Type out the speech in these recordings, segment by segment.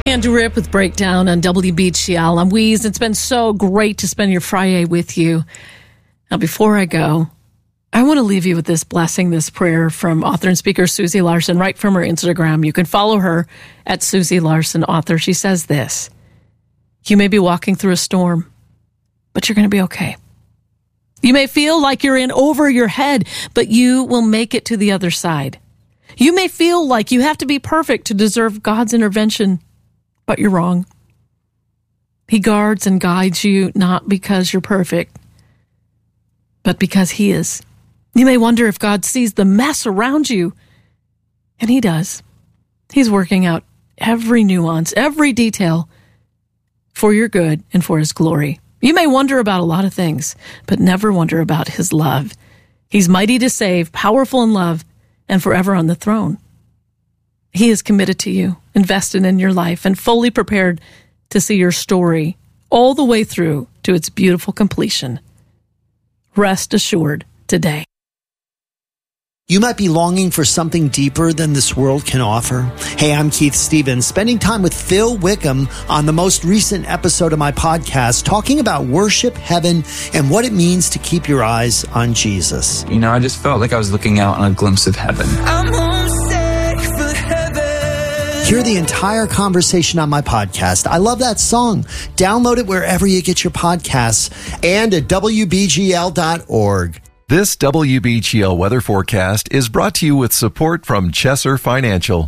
Andrew Rip with Breakdown on WBGL. I'm Weeze. It's been so great to spend your Friday with you. Now, before I go, I want to leave you with this blessing, this prayer from author and speaker Susie Larson, right from her Instagram. You can follow her at Susie Larson Author. She says this: you may be walking through a storm, but you're going to be okay. You may feel like you're in over your head, but you will make it to the other side. You may feel like you have to be perfect to deserve God's intervention, but you're wrong. He guards and guides you not because you're perfect, but because He is. You may wonder if God sees the mess around you, and He does. He's working out every nuance, every detail for your good and for His glory. You may wonder about a lot of things, but never wonder about His love. He's mighty to save, powerful in love, and forever on the throne. He is committed to you, invested in your life, and fully prepared to see your story all the way through to its beautiful completion. Rest assured today. You might be longing for something deeper than this world can offer. Hey, I'm Keith Stevens, spending time with Phil Wickham on the most recent episode of my podcast, talking about worship, heaven, and what it means to keep your eyes on Jesus. You know, I just felt like I was looking out on a glimpse of heaven. I'm homesick for heaven. Hear the entire conversation on my podcast. I love that song. Download it wherever you get your podcasts and at WBGL.org. This WBGL weather forecast is brought to you with support from Chesser Financial.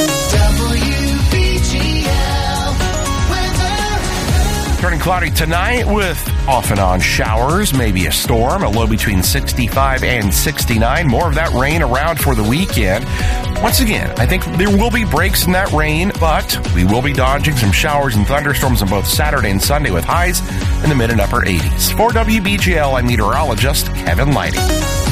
Turning cloudy tonight with off and on showers, maybe a storm, a low between 65 and 69. More of that rain around for the weekend. Once again, I think there will be breaks in that rain, but we will be dodging some showers and thunderstorms on both Saturday and Sunday with highs in the mid and upper 80s. For WBGL, I'm meteorologist Kevin Lighty.